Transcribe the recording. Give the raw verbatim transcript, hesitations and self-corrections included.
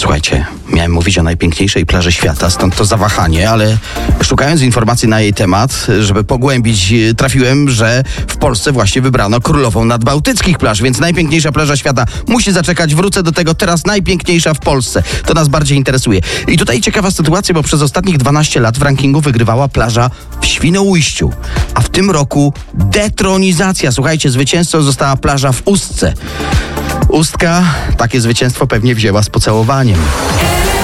Słuchajcie, miałem mówić o najpiękniejszej plaży świata, stąd to zawahanie, ale szukając informacji na jej temat, żeby pogłębić, trafiłem, że w Polsce właśnie wybrano królową nadbałtyckich plaż, więc najpiękniejsza plaża świata musi zaczekać. Wrócę do tego teraz, najpiękniejsza w Polsce. To nas bardziej interesuje. I tutaj ciekawa sytuacja, bo przez ostatnich dwanaście lat w rankingu wygrywała plaża w Świnoujściu, a w tym roku detronizacja. Słuchajcie, zwycięzcą została plaża w Ustce. Ustka takie zwycięstwo pewnie wzięła z pocałowaniem.